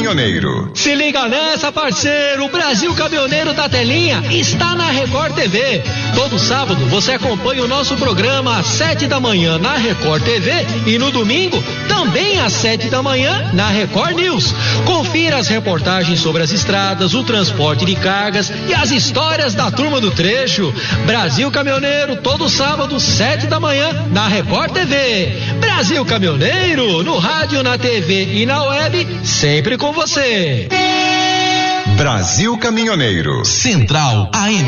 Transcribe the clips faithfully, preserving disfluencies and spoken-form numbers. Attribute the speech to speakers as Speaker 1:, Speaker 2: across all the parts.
Speaker 1: Caminhoneiro.
Speaker 2: Se liga nessa, parceiro, o Brasil Caminhoneiro da Telinha está na Record T V. Todo sábado você acompanha o nosso programa às sete da manhã na Record T V e no domingo também às sete da manhã na Record News. Confira as reportagens sobre as estradas, o transporte de cargas e as histórias da turma do trecho. Brasil Caminhoneiro, todo sábado, sete da manhã na Record T V. Brasil Caminhoneiro, no rádio, na T V e na web, sempre com você.
Speaker 1: Brasil Caminhoneiro.
Speaker 3: Central A M.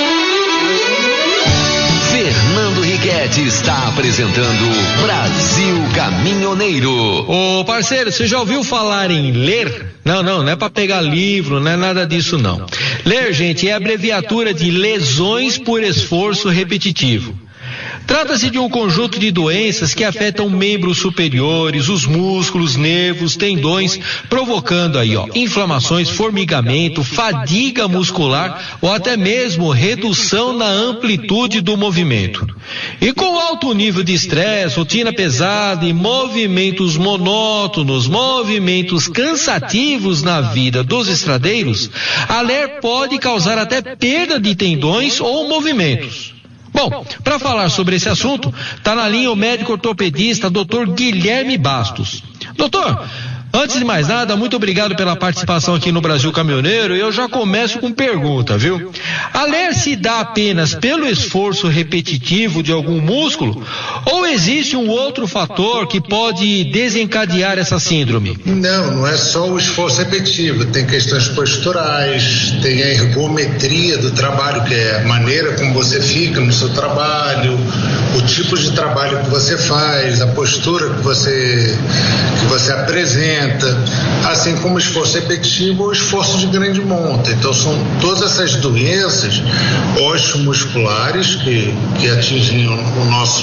Speaker 3: Fernando Riquetti está apresentando Brasil Caminhoneiro.
Speaker 2: Ô parceiro, você já ouviu falar em ler? Não, não, não é para pegar livro, não é nada disso não. Ler, gente, é a abreviatura de lesões por esforço repetitivo. Trata-se de um conjunto de doenças que afetam membros superiores, os músculos, nervos, tendões, provocando aí, ó, inflamações, formigamento, fadiga muscular ou até mesmo redução na amplitude do movimento. E com alto nível de estresse, rotina pesada e movimentos monótonos, movimentos cansativos na vida dos estradeiros, a ler pode causar até perda de tendões ou movimentos. Bom, para falar sobre esse assunto, está na linha o médico ortopedista doutor Guilherme Bastos. Doutor, antes de mais nada, muito obrigado pela participação aqui no Brasil Caminhoneiro e eu já começo com pergunta, viu? A ler se dá apenas pelo esforço repetitivo de algum músculo ou existe um outro fator que pode desencadear essa síndrome?
Speaker 4: Não, não é só o esforço repetitivo, tem questões posturais, tem a ergometria do trabalho, que é a maneira como você fica no seu trabalho, o tipo de trabalho que você faz, a postura que você, que você apresenta, assim como o esforço repetitivo ou o esforço de grande monta. Então são todas essas doenças osteomusculares que, que atingem o nosso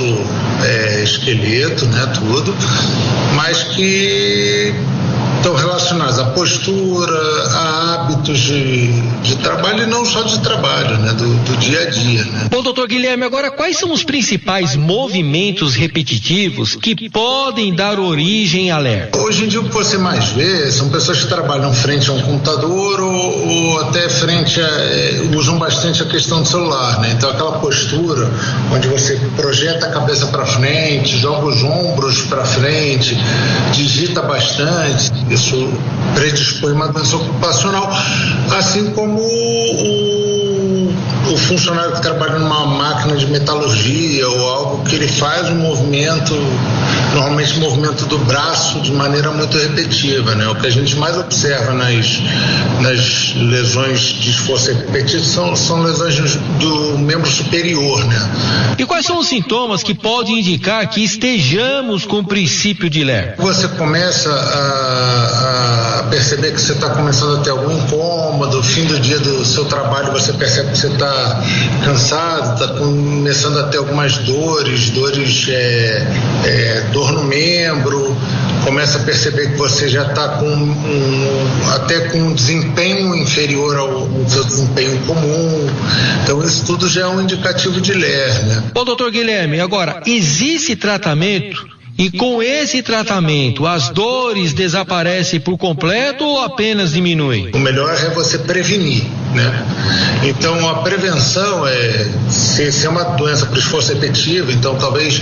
Speaker 4: é, esqueleto, né, tudo, mas que estão relacionadas à postura, a hábitos de, de trabalho e não só de trabalho, né, do, do dia a dia, né.
Speaker 2: Bom, doutor Guilherme, agora quais são os principais movimentos repetitivos que podem dar origem à ler?
Speaker 4: Hoje em dia o que você mais vê são pessoas que trabalham frente a um computador ou, ou até frente a, é, usam bastante a questão do celular, né, então aquela postura onde você projeta a cabeça para frente, joga os ombros para frente, digita bastante. Isso predispõe uma doença ocupacional, assim como o, o funcionário que trabalha numa máquina de metalurgia ou algo que ele faz um movimento, normalmente movimento do braço de maneira muito repetitiva, né? O que a gente mais observa nas, nas lesões de esforço repetitivo são, são lesões do membro superior, né?
Speaker 2: E quais são os sintomas que podem indicar que estejamos com o princípio de ler?
Speaker 4: Você começa a a perceber que você está começando a ter algum incômodo, fim do dia do seu trabalho você percebe que você está cansado, está começando a ter algumas dores, dores, é, é, dor no membro, começa a perceber que você já está com um, até com um desempenho inferior ao, ao seu desempenho comum, então isso tudo já é um indicativo de ler, né?
Speaker 2: Bom, doutor Guilherme, agora, existe tratamento? E com esse tratamento, as dores desaparecem por completo ou apenas diminuem?
Speaker 4: O melhor é você prevenir, né? Então a prevenção é, se, se é uma doença por esforço repetitivo, então talvez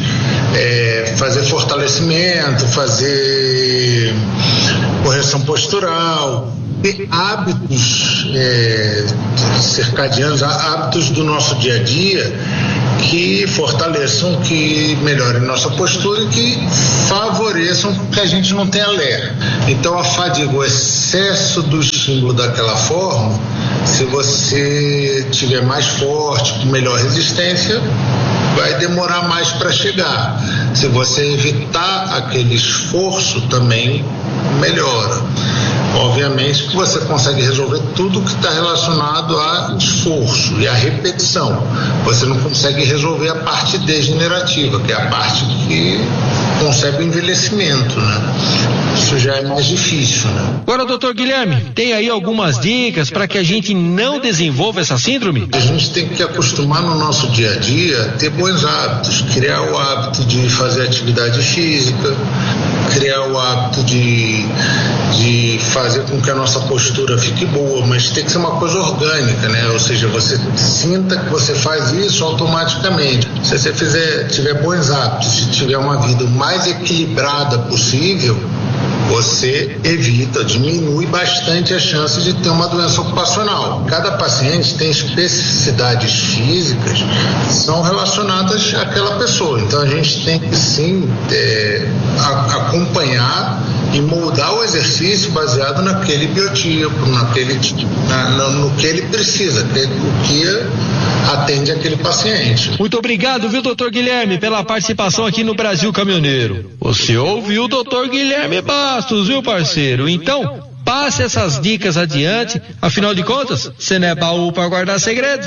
Speaker 4: é, fazer fortalecimento, fazer correção postural, ter hábitos é, circadianos, hábitos do nosso dia a dia que fortaleçam, que melhorem nossa postura e que favoreçam que a gente não tenha ler. Então a fadiga, o excesso do estímulo daquela forma, se você tiver mais forte, com melhor resistência, vai demorar mais para chegar. Se você evitar aquele esforço, também melhora. Obviamente que você consegue resolver tudo que está relacionado a esforço e a repetição. Você não consegue resolver a parte degenerativa, que é a parte que consegue o envelhecimento, né? Isso já é mais difícil, né?
Speaker 2: Agora, doutor Guilherme, tem aí algumas dicas para que a gente não desenvolva essa síndrome?
Speaker 4: A gente tem que acostumar no nosso dia a dia a ter bons hábitos, criar o hábito de fazer atividade física, criar o hábito de, de fazer com que a nossa postura fique boa, mas tem que ser uma coisa orgânica, né? Ou seja, você sinta que você faz isso automaticamente. Se você fizer, tiver bons hábitos, se tiver uma vida o mais equilibrada possível, você evita, diminui bastante a chance de ter uma doença ocupacional. Cada paciente tem especificidades físicas que são relacionadas àquela pessoa. Então a gente tem que sim é, a, acompanhar e moldar o exercício baseado naquele biotipo, naquele, na, no, no que ele precisa, o que atende aquele paciente.
Speaker 2: Muito obrigado, viu, doutor Guilherme, pela participação aqui no Brasil Caminhoneiro. Você ouviu o doutor Guilherme Bastos, viu, parceiro? Então, passe essas dicas adiante, afinal de contas, você não é baú para guardar segredo.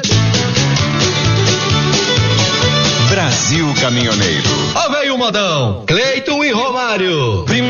Speaker 1: Brasil Caminhoneiro.
Speaker 2: Ó, veio o modão, Cleiton e Romário.